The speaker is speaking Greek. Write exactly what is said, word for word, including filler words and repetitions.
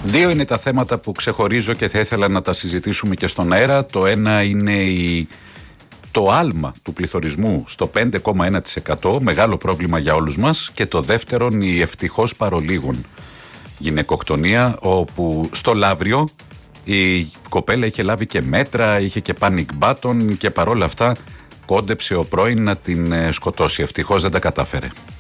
Δύο είναι τα θέματα που ξεχωρίζω και θα ήθελα να τα συζητήσουμε και στον αέρα. Το ένα είναι η... το άλμα του πληθωρισμού στο πέντε κόμμα ένα τοις εκατό, μεγάλο πρόβλημα για όλους μας. Και το δεύτερον, η ευτυχώς παρολίγων γυναικοκτονία, όπου στο Λαύριο η κοπέλα είχε λάβει και μέτρα, είχε και panic button και παρόλα αυτά κόντεψε ο πρώην να την σκοτώσει. Ευτυχώς δεν τα κατάφερε.